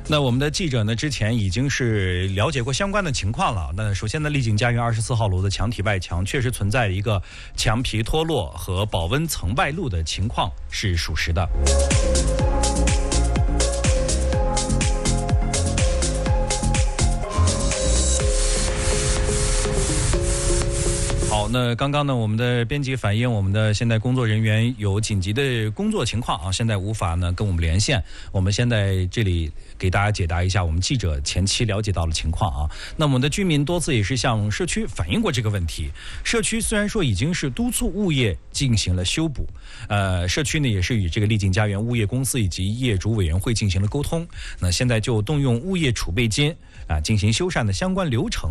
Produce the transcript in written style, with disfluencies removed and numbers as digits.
那我们的记者呢，之前已经是了解过相关的情况了。那首先呢，丽景家园24号楼的墙体外墙确实存在一个墙皮脱落和保温层外露的情况，是属实的。好，那刚刚呢，我们的编辑反映，我们的现在工作人员有紧急的工作情况啊，现在无法呢跟我们连线。我们现在这里给大家解答一下我们记者前期了解到的情况啊。那我们的居民多次也是向社区反映过这个问题。社区虽然说已经是督促物业进行了修补，社区呢也是与这个丽景家园物业公司以及业主委员会进行了沟通。那现在就动用物业储备金进行修缮的相关流程。